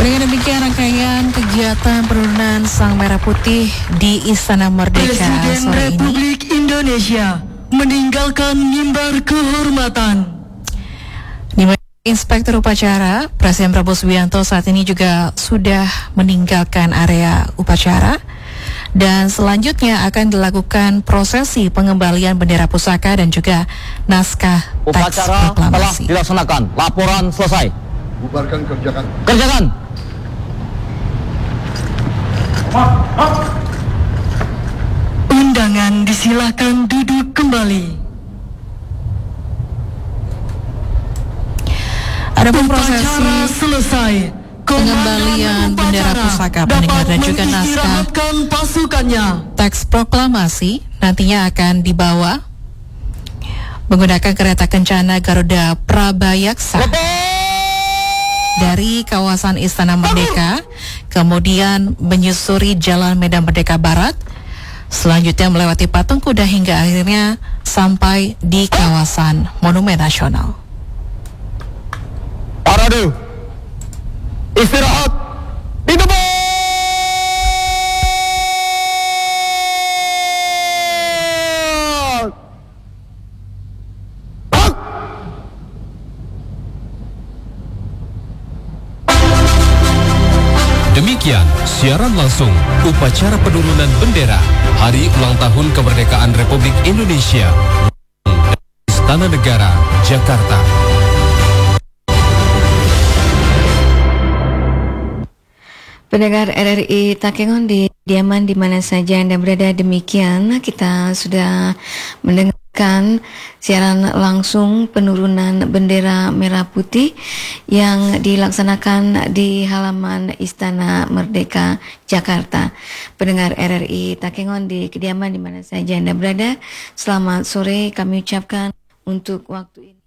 Dengan demikian rangkaian kegiatan penurunan Sang Merah Putih di Istana Merdeka Presiden sore Republik ini. Indonesia meninggalkan mimbar kehormatan. Inspektur upacara Presiden Prabowo Subianto saat ini juga sudah meninggalkan area upacara. Dan selanjutnya akan dilakukan prosesi pengembalian bendera pusaka dan juga naskah teks upacara telah proklamasi. dilaksanakan. Laporan selesai. Bubarkan, kerjakan. Kerjakan. Undangan disilakan duduk kembali. Adapun prosesi Upacara selesai. pengembalian bendera pusaka, pendengar dan juga naskah pasukannya. teks proklamasi nantinya akan dibawa menggunakan kereta kencana Garuda Prabayaksa dari kawasan Istana Merdeka, kemudian menyusuri Jalan Medan Merdeka Barat, selanjutnya melewati patung kuda hingga akhirnya sampai di kawasan Monumen Nasional. Parade. Istirahat. Di depan. Demikian siaran langsung upacara penurunan bendera Hari Ulang Tahun Kemerdekaan Republik Indonesia Istana Negara, Jakarta. Pendengar RRI Takengon di diaman di mana saja Anda berada, demikian kita sudah mendengarkan siaran langsung penurunan bendera merah putih yang dilaksanakan di halaman Istana Merdeka Jakarta. Pendengar RRI Takengon di kediaman di mana saja Anda berada, selamat sore kami ucapkan untuk waktu ini.